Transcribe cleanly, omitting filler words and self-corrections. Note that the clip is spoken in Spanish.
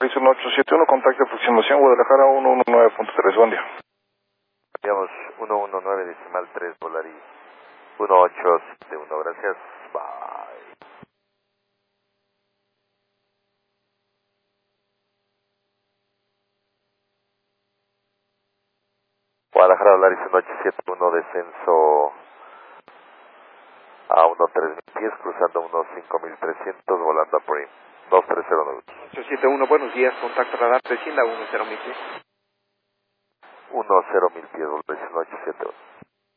1871, contacto de aproximación Guadalajara 119.3, buen día. Digamos 119.3, Volaris 1871, gracias, bye. Guadalajara, Volaris 1871, descenso a 13000 pies, cruzando 15300, volando a Prim, 2309. 871, buenos días, contacto radar 300 10.000 pies. 10.000 pies, Volaris 1871.